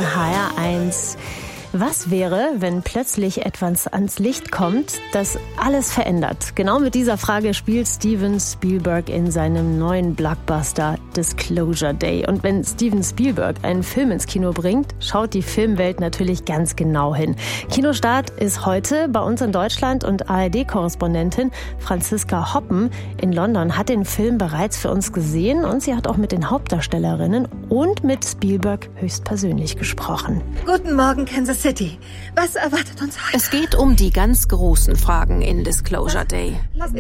HR1. Was wäre, wenn plötzlich etwas ans Licht kommt, das alles verändert? Genau mit dieser Frage spielt Steven Spielberg in seinem neuen Blockbuster Disclosure Day. Und wenn Steven Spielberg einen Film ins Kino bringt, schaut die Filmwelt natürlich ganz genau hin. Kinostart ist heute bei uns in Deutschland und ARD-Korrespondentin Franziska Hoppen in London hat den Film bereits für uns gesehen und sie hat auch mit den Hauptdarstellerinnen und mit Spielberg höchstpersönlich gesprochen. Guten Morgen, Kansas City. Was erwartet uns heute? Es geht um die ganz großen Fragen in Disclosure Day.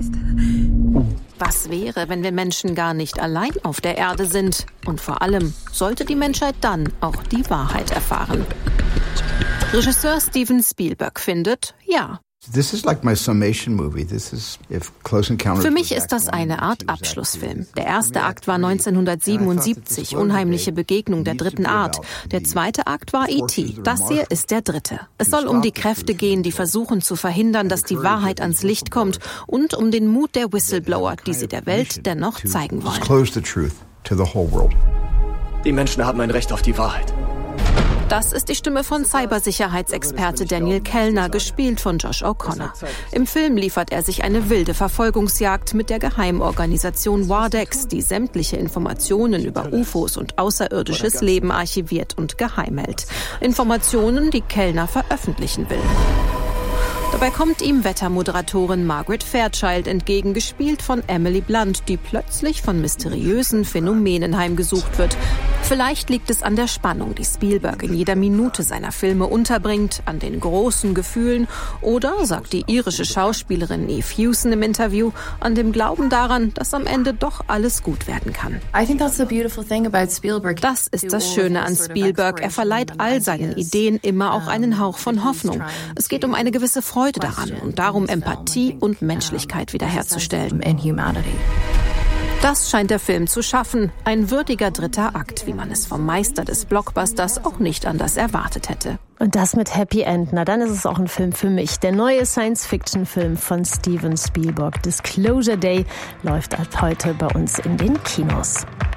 Was wäre, wenn wir Menschen gar nicht allein auf der Erde sind? Und vor allem, sollte die Menschheit dann auch die Wahrheit erfahren? Regisseur Steven Spielberg findet, ja. Für mich ist das eine Art Abschlussfilm. Der erste Akt war 1977, Unheimliche Begegnung der dritten Art. Der zweite Akt war E.T. Das hier ist der dritte. Es soll um die Kräfte gehen, die versuchen zu verhindern, dass die Wahrheit ans Licht kommt und um den Mut der Whistleblower, die sie der Welt dennoch zeigen wollen. Die Menschen haben ein Recht auf die Wahrheit. Das ist die Stimme von Cybersicherheitsexperte Daniel Kellner, gespielt von Josh O'Connor. Im Film liefert er sich eine wilde Verfolgungsjagd mit der Geheimorganisation Wardex, die sämtliche Informationen über UFOs und außerirdisches Leben archiviert und geheim hält. Informationen, die Kellner veröffentlichen will. Dabei kommt ihm Wettermoderatorin Margaret Fairchild entgegen, gespielt von Emily Blunt, die plötzlich von mysteriösen Phänomenen heimgesucht wird. Vielleicht liegt es an der Spannung, die Spielberg in jeder Minute seiner Filme unterbringt, an den großen Gefühlen oder, sagt die irische Schauspielerin Eve Hewson im Interview, an dem Glauben daran, dass am Ende doch alles gut werden kann. Das ist das Schöne an Spielberg. Er verleiht all seinen Ideen immer auch einen Hauch von Hoffnung. Es geht um eine gewisse Freude daran und darum, Empathie und Menschlichkeit wiederherzustellen. Das scheint der Film zu schaffen. Ein würdiger dritter Akt, wie man es vom Meister des Blockbusters auch nicht anders erwartet hätte. Und das mit Happy End. Na, dann ist es auch ein Film für mich. Der neue Science-Fiction-Film von Steven Spielberg. Disclosure Day läuft ab heute bei uns in den Kinos.